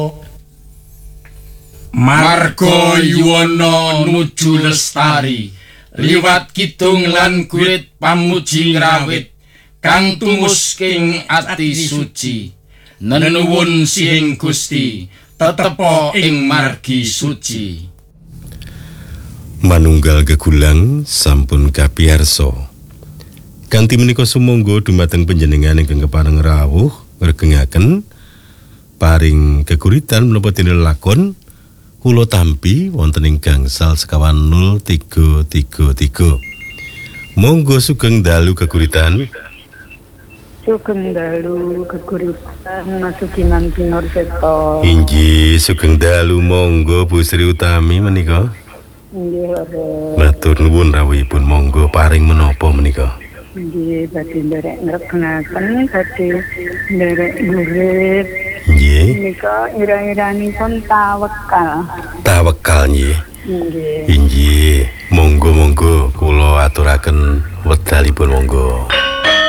Marga yuwana nuju lestari liwat kidung lan gurit pamuji ngrawit kang tumus king ati suci nenuwun sing Gusti tetepa ing margi suci. Manunggal gegulang sampun kapiyarsa. Kanthi menika sumangga dumateng panjenengan ingkang kepareng rawuh ngregengaken paring geguritan menapa tindak lakon kula tampi wonten ing gangsal sekawan 0333. Monggo sugeng dalu geguritan. Sugeng dalu geguritan masukinan pinur seto. Inggih sugeng dalu monggo Bu Sri Utami menika. Inggih Matur nuwun rawuhipun monggo paring menapa menika. Inggih badhe nderek ngregengaken badhe nderek gurit. Nggih. Menika ira-iranipun tawekal. Tawekal nggih. Inggih. Inggih, monggo kula aturaken wedalipun monggo.